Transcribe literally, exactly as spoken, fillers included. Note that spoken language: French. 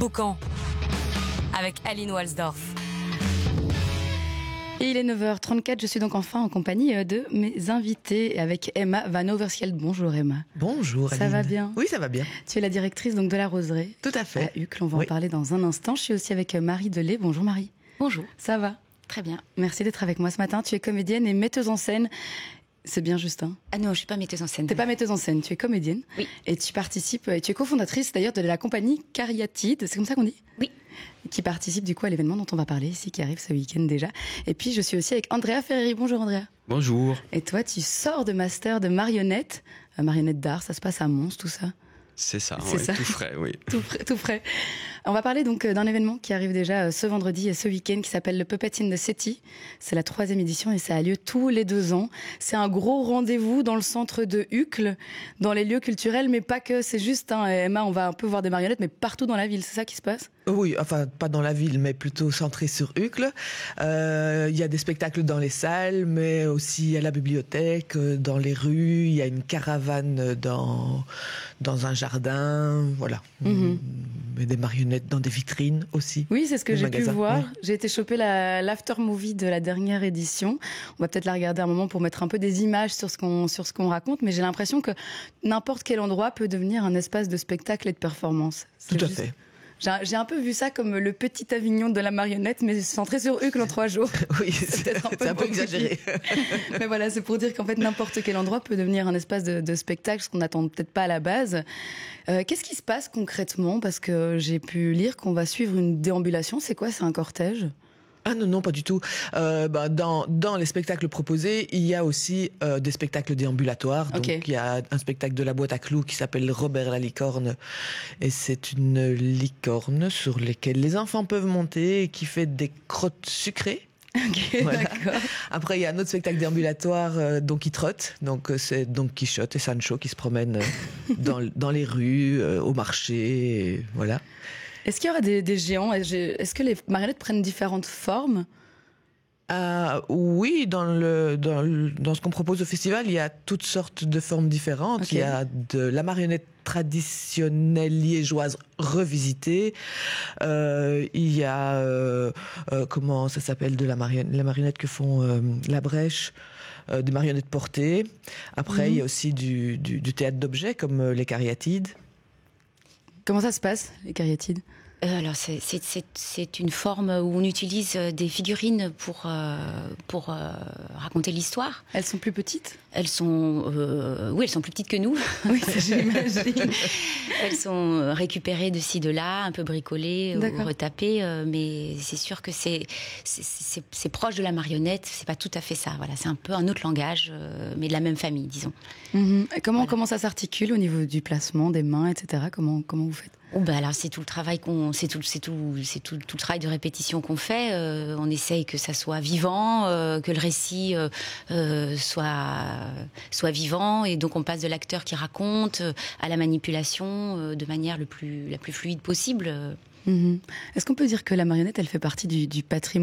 Boucan avec Aline Walsdorf. Et il est neuf heures trente-quatre, je suis donc enfin en compagnie de mes invités avec Emma Van Overschild. Bonjour Emma. Bonjour Aline. Ça va bien? Oui, ça va bien. Tu es la directrice donc de la Roseraie. Tout à fait. À Uccle, on va oui. en parler dans un instant. Je suis aussi avec Marie Delay. Bonjour Marie. Bonjour. Ça va? Très bien. Merci d'être avec moi ce matin. Tu es comédienne et metteuse en scène. C'est bien Justin. Ah non, je suis pas metteuse en scène. T'es pas metteuse en scène, tu es comédienne. Oui. Et tu participes, et tu es cofondatrice d'ailleurs de la compagnie Cariatide, c'est comme ça qu'on dit? Oui. Qui participe du coup à l'événement dont on va parler ici, qui arrive ce week-end déjà. Et puis je suis aussi avec Andrea Ferreri. Bonjour Andrea. Bonjour. Et toi, tu sors de master de marionnette, euh, marionnette d'art, ça se passe à Mons, tout ça? C'est ça, C'est ouais, ça. tout frais, oui. Tout frais, tout frais. On va parler donc d'un événement qui arrive déjà ce vendredi et ce week-end qui s'appelle le Puppet in the City. C'est la troisième édition et ça a lieu tous les deux ans. C'est un gros rendez-vous dans le centre de Uccle, dans les lieux culturels, mais pas que. C'est juste, hein, Emma, on va un peu voir des marionnettes, mais partout dans la ville. C'est ça qui se passe? Oui, enfin, pas dans la ville, mais plutôt centré sur Uccle. Euh, Il y a des spectacles dans les salles, mais aussi à la bibliothèque, dans les rues. Il y a une caravane dans, dans un jardin, voilà. Mm-hmm. Mais des marionnettes dans des vitrines aussi. Oui, c'est ce que j'ai pu voir. Oui. J'ai été choper la, l'after movie de la dernière édition. On va peut-être la regarder un moment pour mettre un peu des images sur ce qu'on, sur ce qu'on raconte, mais j'ai l'impression que n'importe quel endroit peut devenir un espace de spectacle et de performance. C'est Tout à juste... fait. J'ai, j'ai un peu vu ça comme le petit Avignon de la marionnette, mais centré sur Uccle en trois jours. Oui, c'est, c'est un peu, c'est un peu exagéré. Mais voilà, c'est pour dire qu'en fait, n'importe quel endroit peut devenir un espace de, de spectacle, ce qu'on n'attend peut-être pas à la base. Euh, qu'est-ce qui se passe concrètement? Parce que j'ai pu lire qu'on va suivre une déambulation. C'est quoi? C'est un cortège? Ah non, non, pas du tout. Euh, bah, dans, dans les spectacles proposés, il y a aussi euh, des spectacles déambulatoires. Donc, Okay. il y a un spectacle de la boîte à clous qui s'appelle Robert la licorne. Et c'est une licorne sur laquelle les enfants peuvent monter et qui fait des crottes sucrées. Ok, Voilà. d'accord. Après, il y a un autre spectacle déambulatoire, euh, donc qui trotte. Donc, euh, c'est Don Quichotte et Sancho qui se promènent euh, dans, dans les rues, euh, au marché, et voilà. Est-ce qu'il y aura des, des géants? Est-ce que les marionnettes prennent différentes formes? Euh, oui, dans, le, dans, le, dans ce qu'on propose au festival, il y a toutes sortes de formes différentes. Okay. Il y a de la marionnette traditionnelle liégeoise revisitée. Euh, il y a, euh, euh, comment ça s'appelle, de la marionnette, la marionnette que font euh, La Brèche, euh, des marionnettes portées. Après, mm-hmm. il y a aussi du, du, du théâtre d'objets, comme euh, les cariatides. Comment ça se passe, les cariatides? Euh, alors c'est, c'est, c'est, c'est une forme où on utilise des figurines pour, euh, pour euh, raconter l'histoire. Elles sont plus petites? Elles sont, euh, oui, elles sont plus petites que nous. Oui, j'imagine. Elles sont récupérées de ci, de là, un peu bricolées, ou retapées, euh, mais c'est sûr que c'est, c'est, c'est, c'est proche de la marionnette. C'est pas tout à fait ça. Voilà, c'est un peu un autre langage, euh, mais de la même famille, disons. Mm-hmm. Et comment, voilà. comment ça s'articule au niveau du placement des mains, et cetera. Comment, comment vous faites? Oh ben alors c'est tout le travail qu'on, c'est tout, c'est tout, c'est tout, tout le travail de répétition qu'on fait. Euh, on essaye que ça soit vivant, euh, que le récit euh, euh, soit soit vivant, et donc on passe de l'acteur qui raconte euh, à la manipulation euh, de manière le plus la plus fluide possible. Mmh. Est-ce qu'on peut dire que la marionnette, elle fait partie du, du patrimoine